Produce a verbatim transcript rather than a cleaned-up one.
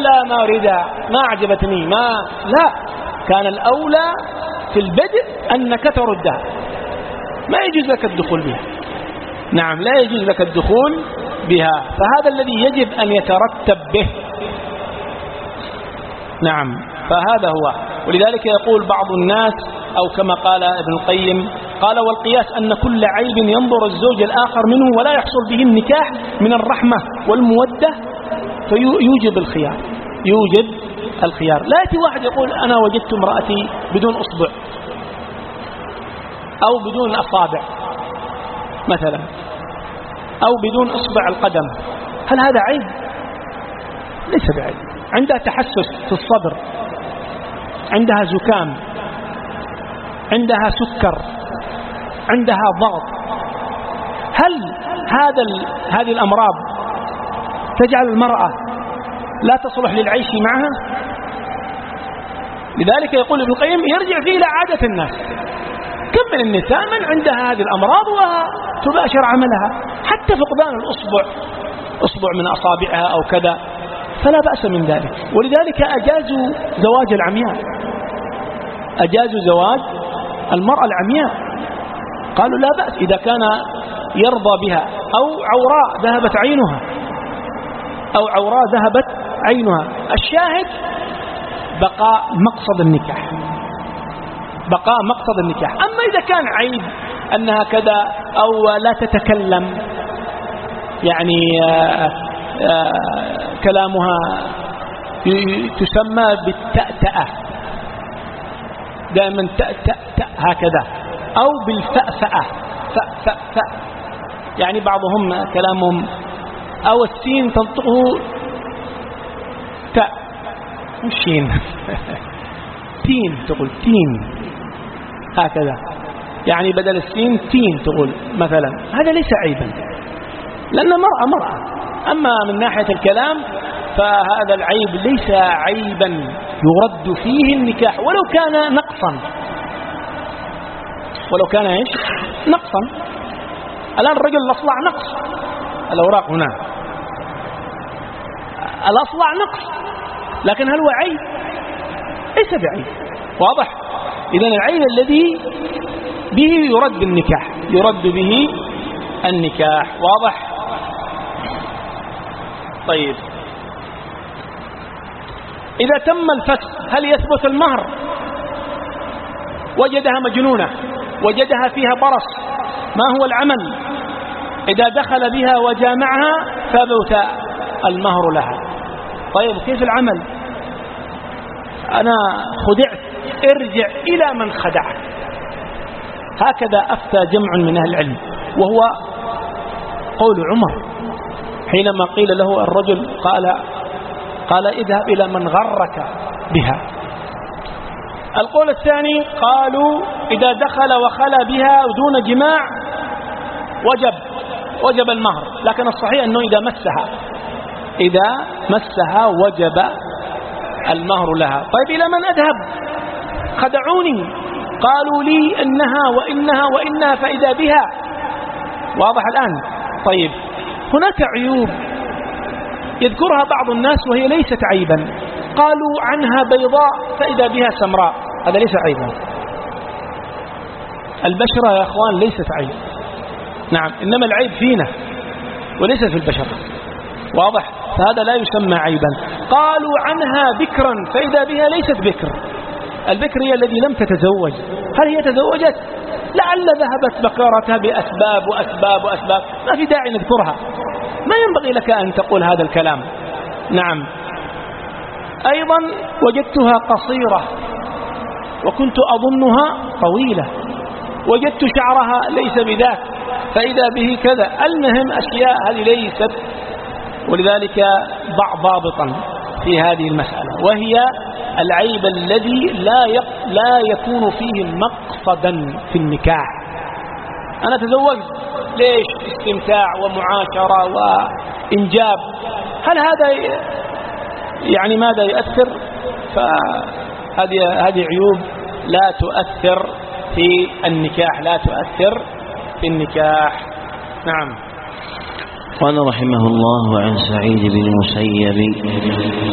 لا ما أريدها ما أعجبتني ما لا، كان الأولى في البدء أنك تردها، ما يجوز لك الدخول بها. نعم لا يجوز لك الدخول بها، فهذا الذي يجب أن يترتب به. نعم فهذا هو. ولذلك يقول بعض الناس أو كما قال ابن القيم قال والقياس أن كل عيب ينظر الزوج الآخر منه ولا يحصل به النكاح من الرحمة والمودة فيوجب الخيار، يوجب الخيار. لا يأتي واحد يقول أنا وجدت امرأتي بدون أصبع أو بدون أصابع مثلا أو بدون أصبع القدم، هل هذا عيب؟ ليس بعيب. عندها تحسس في الصدر، عندها زكام، عندها سكر، عندها ضغط، هل هذا هذه الأمراض تجعل المرأة لا تصلح للعيش معها؟ لذلك يقول ابن القيم يرجع فيه إلى عادة الناس. كم من النساء من عندها هذه الأمراض وتباشر عملها، حتى فقدان الأصبع أصبع من أصابعها أو كذا، فلا بأس من ذلك. ولذلك أجازوا زواج العمياء، أجازوا زواج المرأة العمياء، قالوا لا بأس إذا كان يرضى بها، أو عوراء ذهبت عينها أو عوراء ذهبت عينها. الشاهد بقاء مقصد النكاح، بقاء مقصد النكاح. أما إذا كان عيب أنها كذا أو لا تتكلم، يعني آآ آآ كلامها تسمى بالتأتأة، دائما تأتأ هكذا، أو بالفأفأة فأفأ، يعني بعضهم كلامهم أو السين تنطقه تاء مش شين تين، تقول تين هكذا، يعني بدل السين تين تقول مثلا. هذا ليس عيبا لأن مرأة مرأة. أما من ناحية الكلام فهذا العيب ليس عيبا يرد فيه النكاح ولو كان نقصا، ولو كان ايش نقصا. الآن الرجل الأصلع نقص، الأوراق هنا الأصلع نقص، لكن هل هو عيب؟ ليس بعيب. واضح؟ إذن العيب الذي به يرد بالنكاح، يرد به النكاح. واضح؟ طيب إذا تم الفسخ هل يثبت المهر؟ وجدها مجنونة، وجدها فيها برص، ما هو العمل؟ إذا دخل بها وجامعها ثبت المهر لها. طيب كيف العمل؟ أنا خدعت، ارجع إلى من خدعك. هكذا أفتى جمع من أهل العلم، وهو قول عمر حينما قيل له الرجل قال قال اذهب إلى من غرك بها. القول الثاني قالوا إذا دخل وخلى بها دون جماع وجب وجب المهر، لكن الصحيح أنه إذا مسها إذا مسها وجب المهر لها. طيب إلى من أذهب؟ خدعوني، قالوا لي إنها وإنها وإنها فإذا بها. واضح الآن؟ طيب هناك عيوب يذكرها بعض الناس وهي ليست عيبا، قالوا عنها بيضاء فإذا بها سمراء، هذا ليس عيبا. البشرة يا أخوان ليست عيب، نعم، إنما العيب فينا وليس في البشرة. واضح؟ فهذا لا يسمى عيبا. قالوا عنها بكرا فإذا بها ليست بكر، البكر هي الذي لم تتزوج. هل هي تزوجت؟ لعل ذهبت بكارتها بأسباب وأسباب وأسباب، ما في داعي نذكرها، ما ينبغي لك أن تقول هذا الكلام. نعم. أيضا وجدتها قصيرة وكنت أظنها طويلة، وجدت شعرها ليس بذاك فإذا به كذا. المهم أشياء هذه ليست. ولذلك ضع ضابطا في هذه المسألة، وهي العيب الذي لا لا يكون فيه مقصدا في النكاح. أنا تزوجت ليش؟ استمتاع ومعاشرة وإنجاب، هل هذا يعني ماذا يؤثر؟ فهذه هذه عيوب لا تؤثر في النكاح، لا تؤثر في النكاح. نعم. قال رحمه الله عن سعيد بن المسيب